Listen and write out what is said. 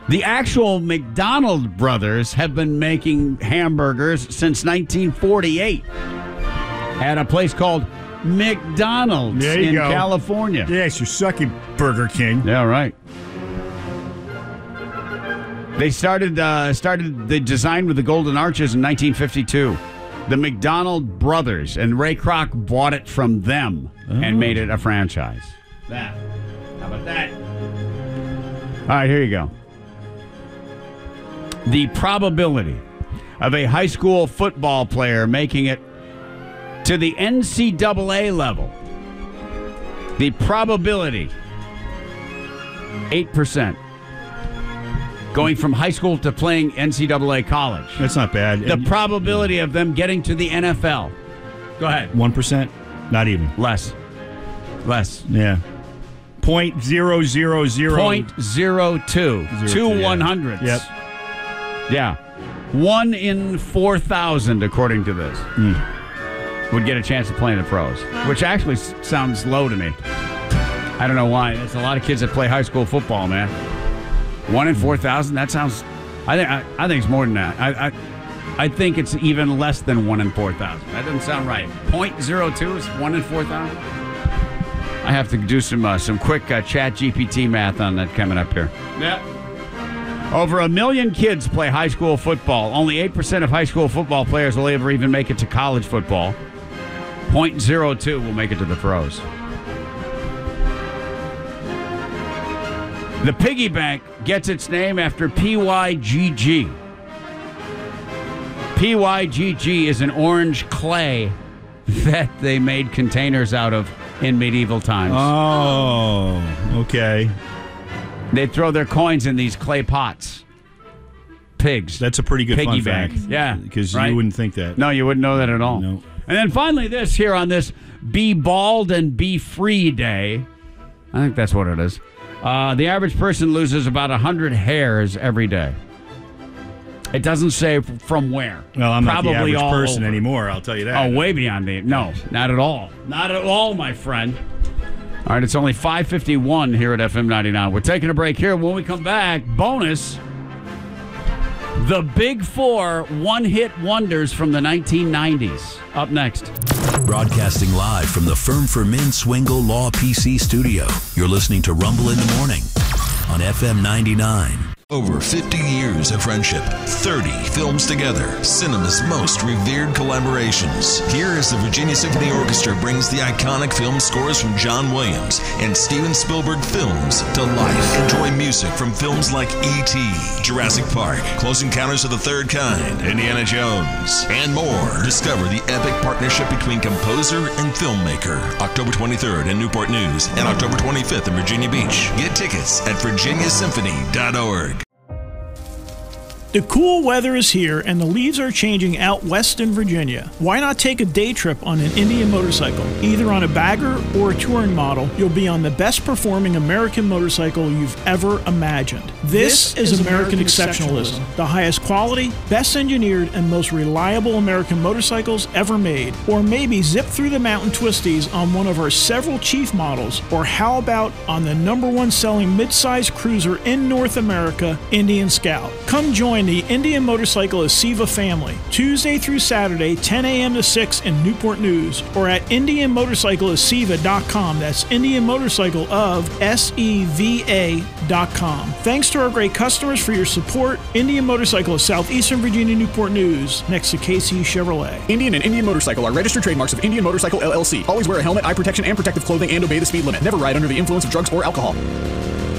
The actual McDonald brothers have been making hamburgers since 1948 at a place called McDonald's in California. Yes, you're sucking, Burger King. Yeah, right. They started the design with the golden arches in 1952. The McDonald brothers, and Ray Kroc bought it from them and made it a franchise. How about that? All right, here you go. The probability of a high school football player making it to the NCAA level. The probability, 8%. Going from high school to playing NCAA college. That's not bad. The probability of them getting to the NFL. Go ahead. 1%? Not even. Less. Yeah. 0.000. 0.02. 2 100s. Yep. Yeah. 1 in 4,000, according to this, would get a chance to play in the pros, which actually sounds low to me. I don't know why. There's a lot of kids that play high school football, man. 1 in 4,000. That sounds. I think it's more than that. I think it's even less than 1 in 4,000. That doesn't sound right. 0.02 is 1 in 4,000. I have to do some quick Chat GPT math on that coming up here. Yeah. Over 1 million kids play high school football. Only 8% of high school football players will ever even make it to college football. 0.02 will make it to the pros. The piggy bank gets its name after PYGG. PYGG is an orange clay that they made containers out of in medieval times. Oh, okay. They'd throw their coins in these clay pots. Pigs. That's a pretty good piggy fun bank. fact. Yeah. Because right? you wouldn't think that. No, you wouldn't know that at all. No. And then finally this here on this Be Bald and Be Free Day. I think that's what it is. The average person loses about 100 hairs every day. It doesn't say from where. Well, I'm Probably not the average all person over. anymore, I'll tell you that. Oh, way beyond me. No, not at all. Not at all, my friend. All right, it's only 5:51 here at FM 99. We're taking a break here. When we come back, bonus, the Big Four one-hit wonders from the 1990s. Up next. Broadcasting live from the Firm for Men Swingle Law PC studio. You're listening to Rumble in the Morning on FM 99. Over 50 years of friendship, 30 films together, cinema's most revered collaborations. Here as the Virginia Symphony Orchestra brings the iconic film scores from John Williams and Steven Spielberg films to life. Enjoy music from films like E.T., Jurassic Park, Close Encounters of the Third Kind, Indiana Jones, and more. Discover the epic partnership between composer and filmmaker. October 23rd in Newport News and October 25th in Virginia Beach. Get tickets at virginiasymphony.org. The cool weather is here and the leaves are changing out west in Virginia. Why not take a day trip on an Indian motorcycle? Either on a bagger or a touring model, you'll be on the best performing American motorcycle you've ever imagined. This is American exceptionalism. The highest quality, best engineered, and most reliable American motorcycles ever made. Or maybe zip through the mountain twisties on one of our several Chief models. Or how about on the #1 selling midsize cruiser in North America, Indian Scout. Come join the Indian Motorcycle Siva family, Tuesday through Saturday, 10 a.m. to 6 in Newport News, or at IndianMotorcycleOfSiva.com. That's Indian Motorcycle of SEVA.com. Thanks to our great customers for your support. Indian Motorcycle of Southeastern Virginia, Newport News, next to KC Chevrolet. Indian and Indian Motorcycle are registered trademarks of Indian Motorcycle LLC. Always wear a helmet, eye protection, and protective clothing, and obey the speed limit. Never ride under the influence of drugs or alcohol.